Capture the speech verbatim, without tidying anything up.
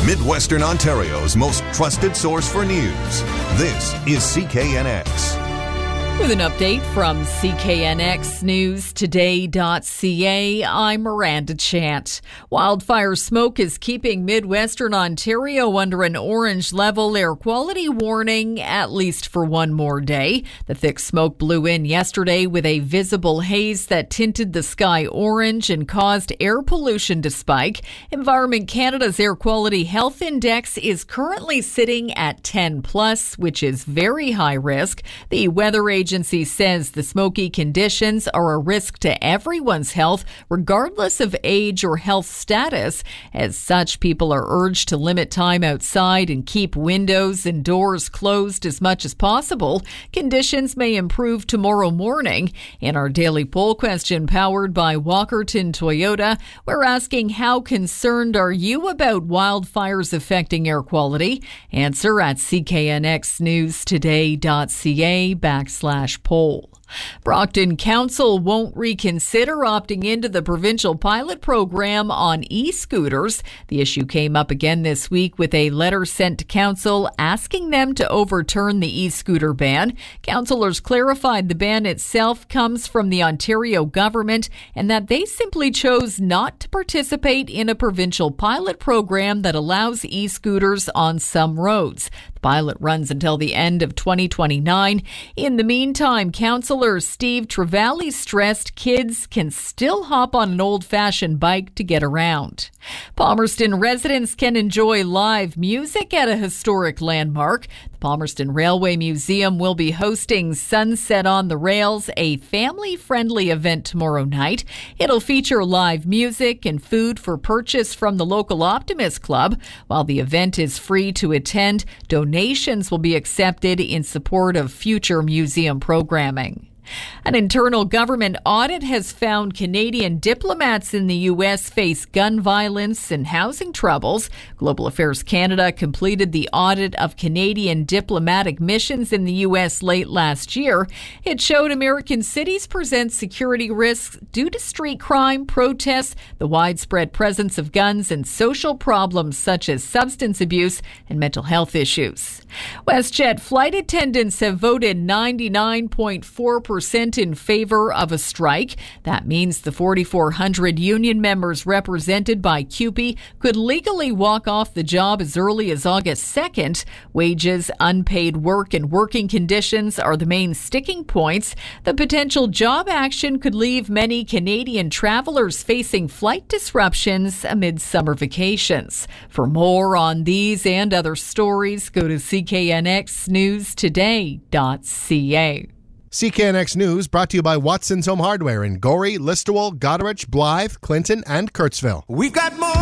Midwestern Ontario's most trusted source for news. This is C K N X. With an update from C K N X News Today dot C A, I'm Miranda Chant. Wildfire smoke is keeping Midwestern Ontario under an orange level air quality warning, at least for one more day. The thick smoke blew in yesterday with a visible haze that tinted the sky orange and caused air pollution to spike. Environment Canada's Air Quality Health Index is currently sitting at ten plus, which is very high risk. The weather agency agency says the smoky conditions are a risk to everyone's health, regardless of age or health status. As such, people are urged to limit time outside and keep windows and doors closed as much as possible. Conditions may improve tomorrow morning. In our daily poll question powered by Walkerton Toyota, we're asking, how concerned are you about wildfires affecting air quality? Answer at C K N X News Today dot C A backslash poll. Brockton Council won't reconsider opting into the provincial pilot program on e-scooters. The issue came up again this week with a letter sent to Council asking them to overturn the e-scooter ban. Councillors clarified the ban itself comes from the Ontario government and that they simply chose not to participate in a provincial pilot program that allows e-scooters on some roads. The pilot runs until the end of twenty twenty-nine. In the meantime, Councillor Steve Trevally stressed kids can still hop on an old-fashioned bike to get around. Palmerston residents can enjoy live music at a historic landmark. The Palmerston Railway Museum will be hosting Sunset on the Rails, a family-friendly event tomorrow night. It'll feature live music and food for purchase from the local Optimist Club. While the event is free to attend, donations will be accepted in support of future museum programming. An internal government audit has found Canadian diplomats in the U S face gun violence and housing troubles. Global Affairs Canada completed the audit of Canadian diplomatic missions in the U S late last year. It showed American cities present security risks due to street crime, protests, the widespread presence of guns, and social problems such as substance abuse and mental health issues. WestJet flight attendants have voted ninety-nine point four percent in favor of a strike. That means the forty-four hundred union members represented by C U P E could legally walk off the job as early as August second. Wages, unpaid work, and working conditions are the main sticking points. The potential job action could leave many Canadian travelers facing flight disruptions amid summer vacations. For more on these and other stories, go to C K N X News Today dot C A. C K N X News brought to you by Watson's Home Hardware in Gorey, Listowel, Goderich, Blythe, Clinton, and Kurtzville. We've got more.